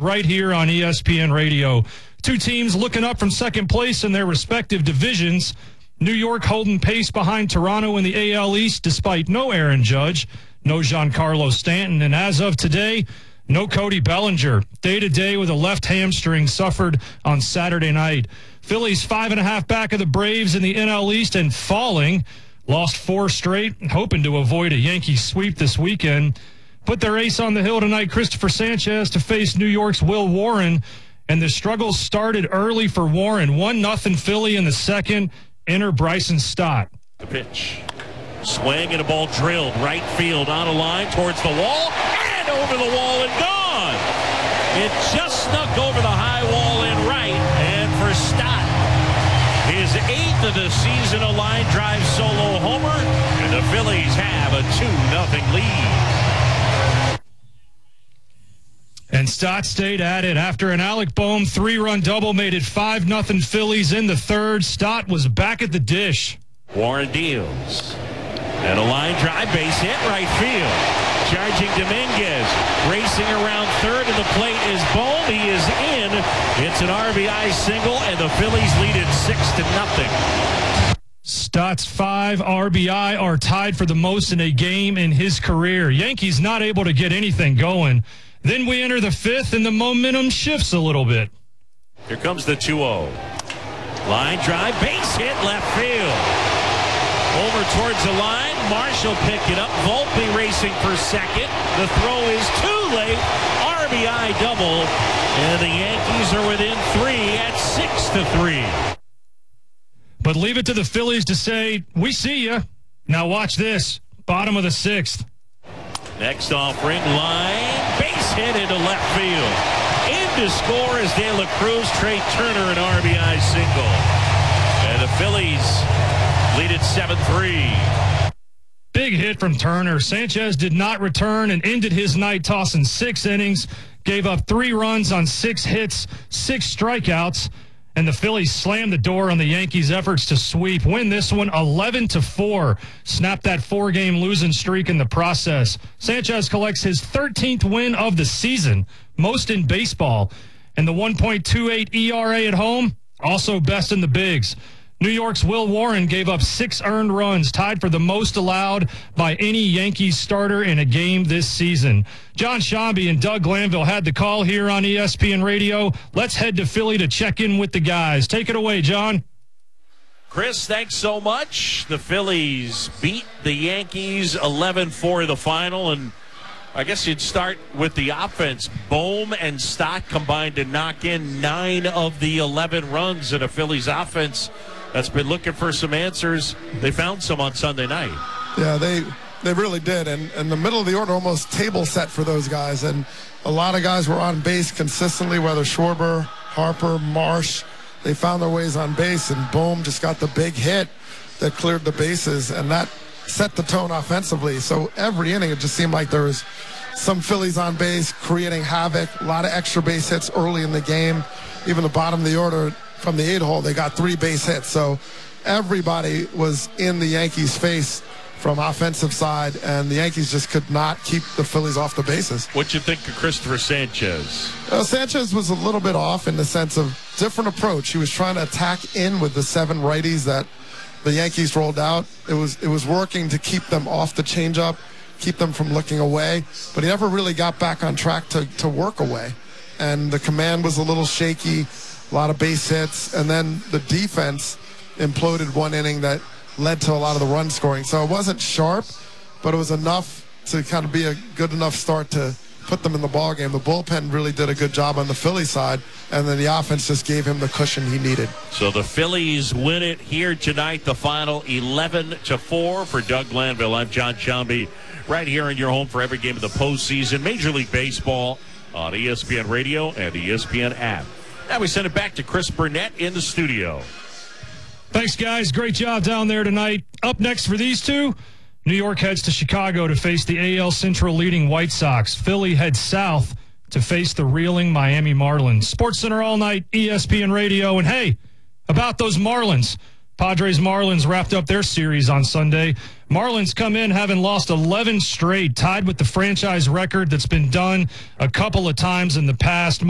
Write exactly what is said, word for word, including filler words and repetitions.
Hartford right here on E S P N Radio. Two teams looking up from second place in their respective divisions. New York holding pace behind Toronto in the A L East despite no Aaron Judge, no Giancarlo Stanton, and as of today, no Cody Bellinger. Day-to-day with a left hamstring suffered on Saturday night. Phillies five and a half back of the Braves in the N L East and falling. Lost four straight, hoping to avoid a Yankee sweep this weekend. Put their ace on the hill tonight, Christopher Sanchez, to face New York's Will Warren. And the struggles started early for Warren. one nothing Philly in the second. Enter Bryson Stott. The pitch. Swing and a ball drilled. Right field on a line towards the wall. And over the wall and gone. It just snuck over the high wall and right. And for Stott, his eighth of the season, a line drive solo homer, and the Phillies have a two nothing lead. And Stott stayed at it after an Alec Boehm three-run double made it five nothing Phillies in the third. Stott was back at the dish. Warren deals. And a line drive, base hit, right field. Charging Dominguez, racing around third, and the plate is Boehm. He is in. It's an R B I single, and the Phillies lead it six to nothing. Stott's five R B I are tied for the most in a game in his career. Yankees not able to get anything going. Then we enter the fifth, and the momentum shifts a little bit. Here comes the two oh. Line drive, base hit, left field. Over towards the line. Marshall picked it up. Volpe racing for second. The throw is too late. R B I double. And the Yankees are within three at six to three. But leave it to the Phillies to say, we see ya. Now watch this. Bottom of the sixth. Next offering, line. Base hit into left field. In to score is De La Cruz. Trey Turner, an R B I single. And the Phillies lead it seven three. Big hit from Turner. Sanchez did not return and ended his night tossing six innings, gave up three runs on six hits, six strikeouts, and the Phillies slammed the door on the Yankees' efforts to sweep, win this one eleven to four, snap that four-game losing streak in the process. Sanchez collects his thirteenth win of the season, most in baseball, and the one point two eight E R A at home, also best in the bigs. New York's Will Warren gave up six earned runs, tied for the most allowed by any Yankees starter in a game this season. John Shambi and Doug Glanville had the call here on E S P N Radio. Let's head to Philly to check in with the guys. Take it away, John. Chris, thanks so much. The Phillies beat the Yankees eleven four in the final, and I guess you'd start with the offense. Boehm and Stott combined to knock in nine of the eleven runs in a Phillies offense that's been looking for some answers. They found some on Sunday night. Yeah, they they really did. And, and the middle of the order almost table set for those guys. And a lot of guys were on base consistently, whether Schwarber, Harper, Marsh. They found their ways on base, and Boehm just got the big hit that cleared the bases, and that set the tone offensively. So every inning, it just seemed like there was some Phillies on base creating havoc, a lot of extra base hits early in the game. Even the bottom of the order from the eight hole, they got three base hits. So everybody was in the Yankees' face from offensive side, and the Yankees just could not keep the Phillies off the bases. What'd you think of Christopher Sanchez? Uh, Sanchez was a little bit off in the sense of different approach. He was trying to attack in with the seven righties that the Yankees rolled out. It was it was working to keep them off the changeup, keep them from looking away, but he never really got back on track to, to work away. And the command was a little shaky, a lot of base hits, and then the defense imploded one inning that led to a lot of the run scoring. So it wasn't sharp, but it was enough to kind of be a good enough start to put them in the ballgame. The bullpen really did a good job on the Philly side, and then the offense just gave him the cushion he needed. So the Phillies win it here tonight, the final eleven to four for Doug Glanville. I'm John Shambi, right here in your home for every game of the postseason. Major League Baseball on E S P N Radio and E S P N app. Now we send it back to Chris Burnett in the studio. Thanks, guys. Great job down there tonight. Up next for these two, New York heads to Chicago to face the A L Central leading White Sox. Philly heads south to face the reeling Miami Marlins. SportsCenter all night, E S P N Radio. And hey, about those Marlins. Padres Marlins wrapped up their series on Sunday. Marlins come in having lost eleven straight, tied with the franchise record that's been done a couple of times in the past.